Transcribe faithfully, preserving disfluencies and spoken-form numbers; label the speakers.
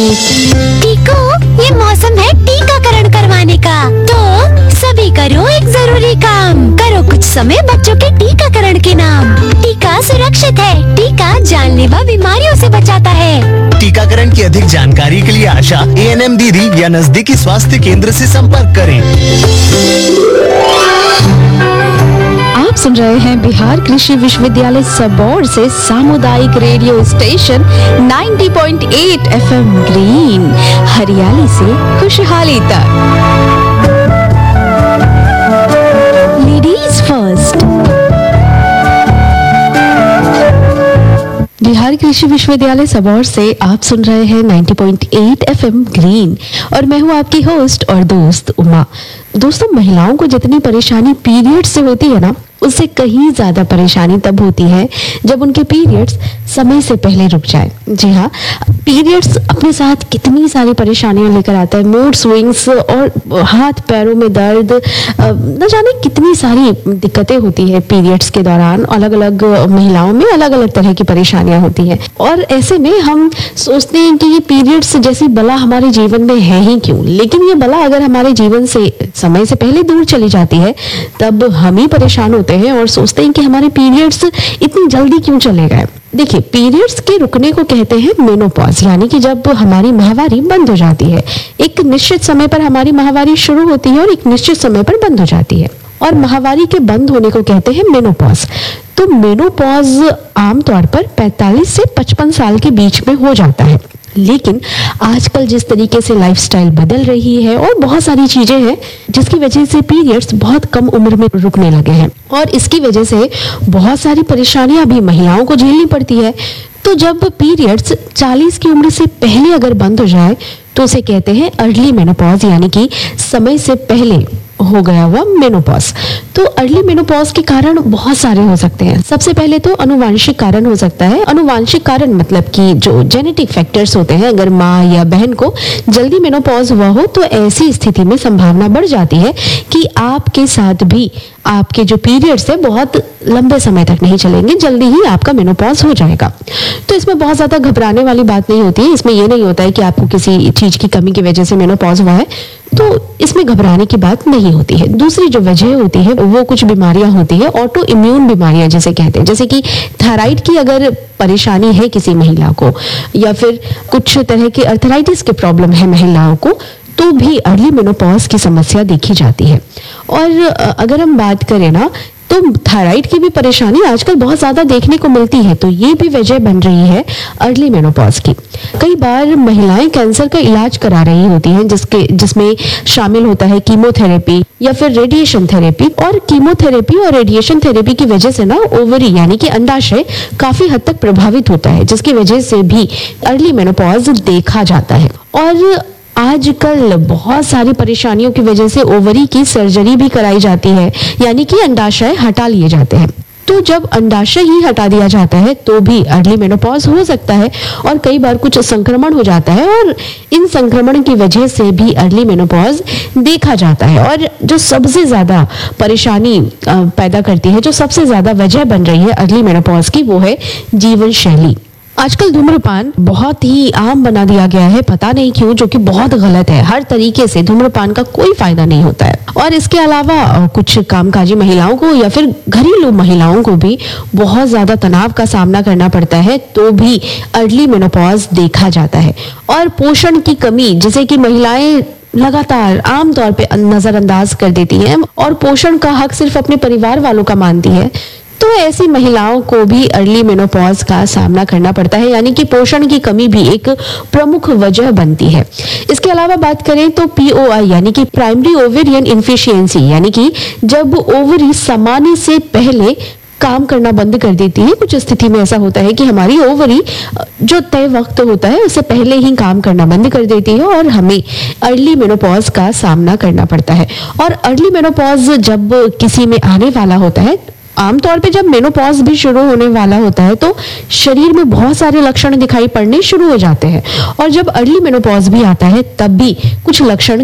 Speaker 1: टीको, ये मौसम है टीकाकरण करवाने का। तो सभी करो एक जरूरी काम, करो कुछ समय बच्चों के टीकाकरण के नाम। टीका सुरक्षित है, टीका जानलेवा बीमारियों से बचाता है।
Speaker 2: टीकाकरण की अधिक जानकारी के लिए आशा, ए एन एम दीदी या नजदीकी स्वास्थ्य केंद्र से संपर्क करें।
Speaker 3: आप सुन रहे हैं बिहार कृषि विश्वविद्यालय सबौर से सामुदायिक रेडियो स्टेशन नब्बे पॉइंट आठ एफ एम ग्रीन, हरियाली से खुशहाली तक। Ladies first. बिहार कृषि विश्वविद्यालय सबौर से आप सुन रहे हैं नब्बे पॉइंट आठ एफ एम ग्रीन और मैं हूं आपकी होस्ट और दोस्त उमा। दोस्तों, महिलाओं को जितनी परेशानी पीरियड से होती है ना, उससे कहीं ज्यादा परेशानी तब होती है जब उनके पीरियड्स समय से पहले रुक जाए। जी हाँ, पीरियड्स अपने साथ कितनी सारी परेशानियां लेकर आता है। मूड स्विंग्स और हाथ पैरों में दर्द, न जाने कितनी सारी दिक्कतें होती है पीरियड्स के दौरान। अलग अलग महिलाओं में अलग अलग तरह की परेशानियां होती है और ऐसे में हम सोचते हैं कि ये पीरियड्स जैसी बला हमारे जीवन में है ही क्यों। लेकिन ये बला अगर हमारे जीवन से समय से पहले दूर चली जाती है तब हम ही परेशान होते हैं और सोचते हैं कि हमारे पीरियड्स इतनी जल्दी क्यों चले गए। देखिए, पीरियड्स के रुकने को कहते हैं मेनोपॉज, यानी कि जब हमारी माहवारी बंद हो जाती है। एक निश्चित समय पर हमारी माहवारी शुरू होती है और एक निश्चित समय पर बंद हो जाती है और माहवारी के बंद होने को कहते हैं मेनोपॉज। तो मेनोपॉज आमतौर पर पैंतालीस से पचपन साल के बीच में हो जाता है। लेकिन आजकल जिस तरीके से लाइफस्टाइल बदल रही है और बहुत सारी चीजें हैं जिसकी वजह से पीरियड्स बहुत कम उम्र में रुकने लगे हैं और इसकी वजह से बहुत सारी परेशानियां भी महिलाओं को झेलनी पड़ती है। तो जब पीरियड्स चालीस की उम्र से पहले अगर बंद हो जाए तो उसे कहते हैं अर्ली मेनोपॉज, यानी कि समय से पहले हो गया हुआ मेनोपॉज। तो अर्ली मेनोपॉज के कारण बहुत सारे हो सकते हैं। सबसे पहले तो अनुवांशिक कारण हो सकता है। अनुवांशिक कारण मतलब कि जो जेनेटिक फैक्टर्स होते हैं, अगर माँ या बहन को जल्दी मेनोपॉज हुआ हो तो ऐसी स्थिति में संभावना बढ़ जाती है कि आपके साथ भी आपके जो पीरियड्स है बहुत लंबे समय तक नहीं चलेंगे, जल्दी ही आपका मेनोपॉज हो जाएगा। तो इसमें बहुत ज्यादा घबराने वाली बात नहीं होती है। इसमें यह नहीं होता है कि आपको किसी चीज की कमी की वजह से मेनोपॉज हुआ है, तो इसमें घबराने की बात नहीं होती है। दूसरी जो वजह होती है वो कुछ बीमारियां होती है, ऑटो इम्यून बीमारियां जिसे कहते हैं, जैसे कि थायराइड की अगर परेशानी है किसी महिला को या फिर कुछ तरह की अर्थराइटिस की प्रॉब्लम है महिलाओं को, तो भी अर्ली मेनोपॉज की समस्या देखी जाती है। और अगर हम बात करें ना, तो थायराइड की भी परेशानी आजकल बहुत ज्यादा देखने को मिलती है, तो ये भी वजह बन रही है अर्ली मेनोपॉज की। कई बार महिलाएं कैंसर का इलाज करा रही होती हैं जिसके जिसमें शामिल होता है कीमोथेरेपी या फिर रेडिएशन थेरेपी। और कीमोथेरेपी और रेडिएशन थेरेपी की वजह से ना ओवरी यानी कि अंडाशय काफी हद तक प्रभावित होता है, जिसकी वजह से भी अर्ली मेनोपॉज देखा जाता है। और आजकल बहुत सारी परेशानियों की वजह से ओवरी की सर्जरी भी कराई जाती है, यानी कि अंडाशय हटा लिए जाते हैं। तो जब अंडाशय ही हटा दिया जाता है तो भी अर्ली मेनोपॉज हो सकता है और कई बार कुछ संक्रमण हो जाता है और इन संक्रमण की वजह से भी अर्ली मेनोपॉज देखा जाता है। और जो सबसे ज्यादा परेशानी पैदा करती है, जो सबसे ज्यादा वजह बन रही है अर्ली मेनोपॉज की, वो है जीवन शैली। आजकल धूम्रपान बहुत ही आम बना दिया गया है, पता नहीं क्यों, जो कि बहुत गलत है। हर तरीके से धूम्रपान का कोई फायदा नहीं होता है। और इसके अलावा कुछ कामकाजी महिलाओं को या फिर घरेलू महिलाओं को भी बहुत ज्यादा तनाव का सामना करना पड़ता है, तो भी अर्ली मेनोपॉज देखा जाता है। और पोषण की कमी, जिसे कि महिलाएं लगातार आमतौर पे नजरअंदाज कर देती हैं और पोषण का हक सिर्फ अपने परिवार वालों का मानती है, तो ऐसी महिलाओं को भी अर्ली मेनोपॉज का सामना करना पड़ता है, यानी कि पोषण की कमी भी एक प्रमुख वजह बनती है। इसके अलावा बात करें तो पी ओ आई यानी कि प्राइमरी ओवेरियन इनफिशियंसी, यानी कि जब ओवरी समाने से पहले काम करना बंद कर देती है। कुछ स्थिति में ऐसा होता है कि हमारी ओवरी जो तय वक्त होता है उससे पहले ही काम करना बंद कर देती है और हमें अर्ली मेनोपॉज का सामना करना पड़ता है। और अर्ली मेनोपॉज जब किसी में आने वाला होता है, आमतौर पे जब मेनोपॉज भी शुरू होने वाला होता है तो शरीर में बहुत सारे लक्षण दिखाई पड़ने शुरू हो जाते हैं और जब अर्ली मेनोपॉज भी आता है तब भी कुछ लक्षण